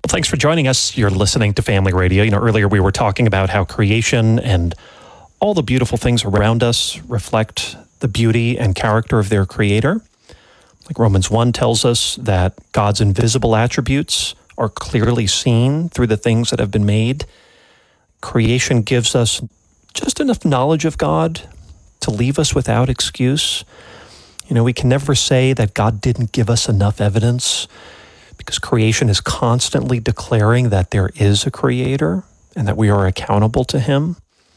Well, thanks for joining us. You're listening to Family Radio. Earlier we were talking about how creation and all the beautiful things around us reflect the beauty and character of their Creator. Like Romans 1 tells us that God's invisible attributes are clearly seen through the things that have been made. Creation gives us just enough knowledge of God to leave us without excuse. We can never say that God didn't give us enough evidence, because creation is constantly declaring that there is a Creator and that we are accountable to Him.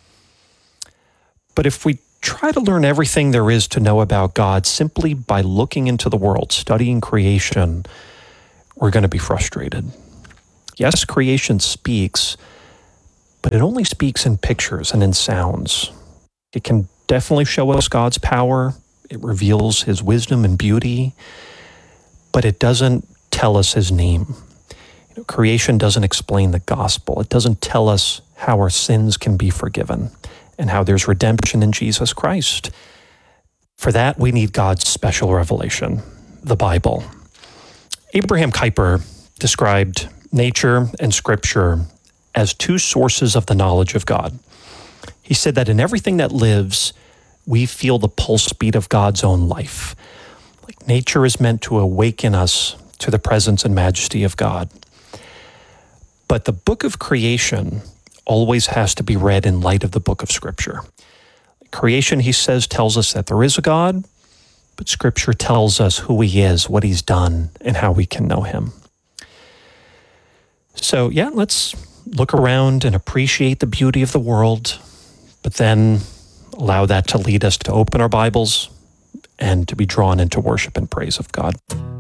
But if we try to learn everything there is to know about God simply by looking into the world, studying creation, we're going to be frustrated. Yes, creation speaks, but it only speaks in pictures and in sounds. It can definitely show us God's power. It reveals His wisdom and beauty, but it doesn't tell us His name. Creation doesn't explain the gospel. It doesn't tell us how our sins can be forgiven and how there's redemption in Jesus Christ. For that, we need God's special revelation, the Bible. Abraham Kuyper described nature and Scripture as two sources of the knowledge of God. He said that in everything that lives, we feel the pulse beat of God's own life. Like nature is meant to awaken us to the presence and majesty of God. But the book of creation always has to be read in light of the book of Scripture. Creation, he says, tells us that there is a God, but Scripture tells us who He is, what He's done, and how we can know Him. So, let's look around and appreciate the beauty of the world, but then allow that to lead us to open our Bibles and to be drawn into worship and praise of God.